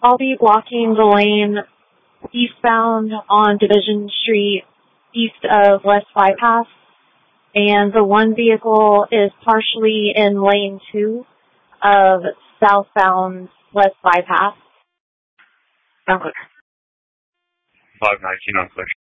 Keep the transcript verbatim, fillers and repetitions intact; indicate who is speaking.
Speaker 1: I'll be blocking the lane eastbound on Division Street, east of West Bypass, and the one vehicle is partially in lane two of southbound West Bypass.
Speaker 2: Sound clear. five nineteen on clear.